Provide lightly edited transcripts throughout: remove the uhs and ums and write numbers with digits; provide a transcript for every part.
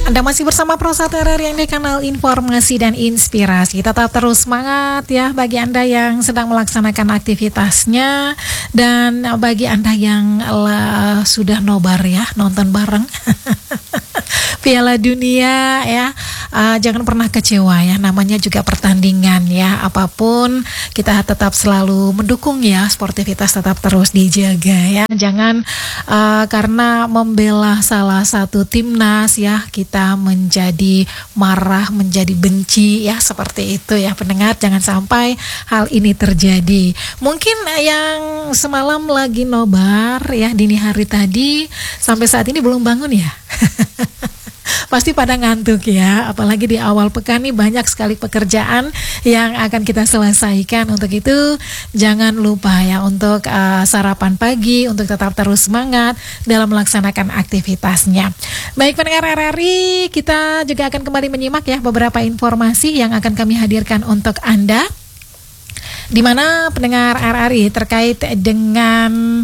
Anda masih bersama Pro 1 RRI yang di kanal informasi dan inspirasi. Tetap terus semangat ya bagi Anda yang sedang melaksanakan aktivitasnya, dan bagi Anda yang sudah nobar ya, nonton bareng Piala Dunia ya. Jangan pernah kecewa ya, namanya juga pertandingan ya. Apapun kita tetap selalu mendukung ya, sportivitas tetap terus dijaga ya. Jangan karena membela salah satu timnas ya, kita menjadi marah, menjadi benci ya, seperti itu ya pendengar. Jangan sampai hal ini terjadi. Mungkin yang semalam lagi nobar ya, dini hari tadi sampai saat ini belum bangun ya. Pasti pada ngantuk ya, apalagi di awal pekan nih banyak sekali pekerjaan yang akan kita selesaikan. Untuk itu jangan lupa ya untuk sarapan pagi, untuk tetap terus semangat dalam melaksanakan aktivitasnya. Baik pendengar RRI, kita juga akan kembali menyimak ya beberapa informasi yang akan kami hadirkan untuk Anda, di mana pendengar RRI terkait dengan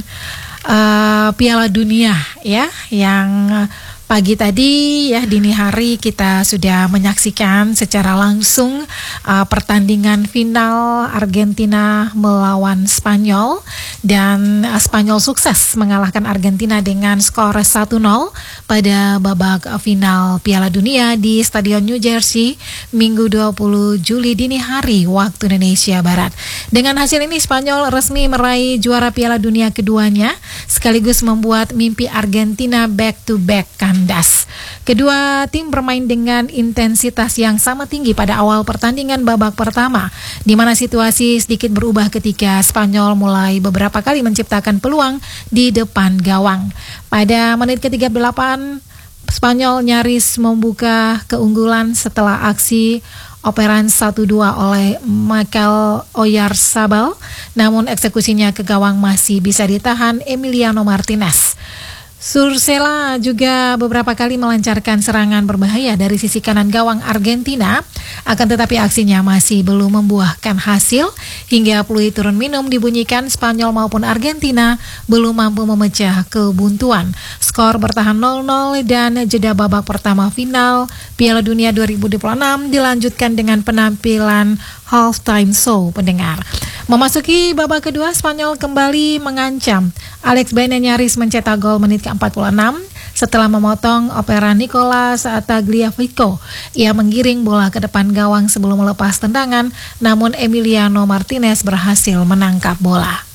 Piala Dunia ya, yang pagi tadi ya, dini hari kita sudah menyaksikan secara langsung pertandingan final Argentina melawan Spanyol, dan Spanyol sukses mengalahkan Argentina dengan skor 1-0 pada babak final Piala Dunia di Stadion New Jersey Minggu 20 Juli dini hari waktu Indonesia Barat. Dengan hasil ini Spanyol resmi meraih juara Piala Dunia keduanya, sekaligus membuat mimpi Argentina back to back kandas. Kedua tim bermain dengan intensitas yang sama tinggi pada awal pertandingan babak pertama, di mana situasi sedikit berubah ketika Spanyol mulai beberapa kali menciptakan peluang di depan gawang. Pada menit ke-38 Spanyol nyaris membuka keunggulan setelah aksi operan 1-2 oleh Michael Oyarzabal, namun eksekusinya ke gawang masih bisa ditahan Emiliano Martinez. Sursela juga beberapa kali melancarkan serangan berbahaya dari sisi kanan gawang Argentina, akan tetapi aksinya masih belum membuahkan hasil. Hingga peluit turun minum dibunyikan, Spanyol maupun Argentina belum mampu memecah kebuntuan. Skor bertahan 0-0 dan jeda babak pertama final Piala Dunia 2026 dilanjutkan dengan penampilan halftime show pendengar. Memasuki babak kedua, Spanyol kembali mengancam. Alex Baena nyaris mencetak gol menit ke-46 setelah memotong operan Nicolas Tagliafico. Ia menggiring bola ke depan gawang sebelum melepas tendangan, namun Emiliano Martinez berhasil menangkap bola.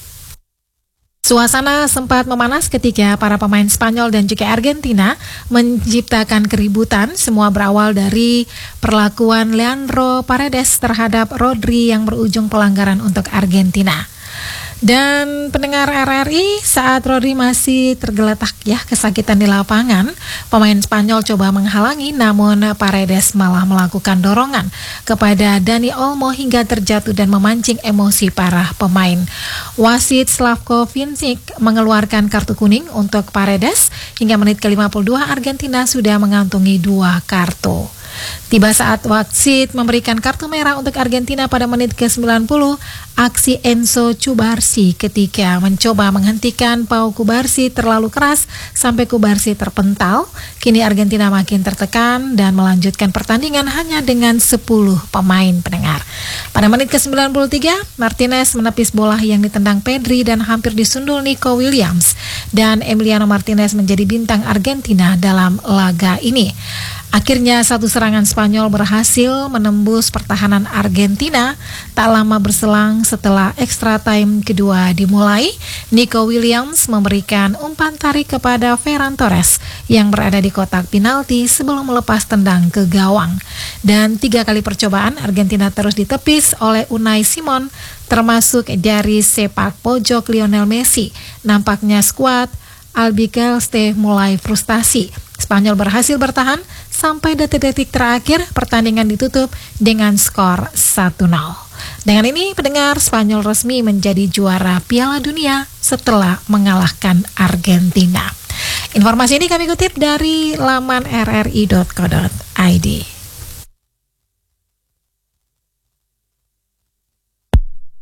Suasana sempat memanas ketika para pemain Spanyol dan juga Argentina menciptakan keributan. Semua berawal dari perlakuan Leandro Paredes terhadap Rodri yang berujung pelanggaran untuk Argentina. Dan pendengar RRI, saat Rodri masih tergeletak ya kesakitan di lapangan, pemain Spanyol coba menghalangi, namun Paredes malah melakukan dorongan kepada Dani Olmo hingga terjatuh dan memancing emosi para pemain. Wasit Slavko Vincic mengeluarkan kartu kuning untuk Paredes. Hingga menit ke-52 Argentina sudah mengantongi 2 kartu. Tiba saat wasit memberikan kartu merah untuk Argentina pada menit ke-90, aksi Enzo Cubarsi ketika mencoba menghentikan Pau Cubarsi terlalu keras sampai Cubarsi terpental. Kini Argentina makin tertekan dan melanjutkan pertandingan hanya dengan 10 pemain pendengar. Pada menit ke-93, Martinez menepis bola yang ditendang Pedri dan hampir disundul Nico Williams, dan Emiliano Martinez menjadi bintang Argentina dalam laga ini. Akhirnya satu serangan Spanyol berhasil menembus pertahanan Argentina. Tak lama berselang setelah extra time kedua dimulai, Nico Williams memberikan umpan tarik kepada Ferran Torres yang berada di kotak penalti sebelum melepas tendang ke gawang. Dan 3 kali percobaan Argentina terus ditepis oleh Unai Simon, termasuk dari sepak pojok Lionel Messi. Nampaknya skuad Albiceleste mulai frustasi. Spanyol berhasil bertahan sampai detik-detik terakhir. Pertandingan ditutup dengan skor 1-0. Dengan ini pendengar, Spanyol resmi menjadi juara Piala Dunia setelah mengalahkan Argentina. Informasi ini kami kutip dari laman rri.co.id.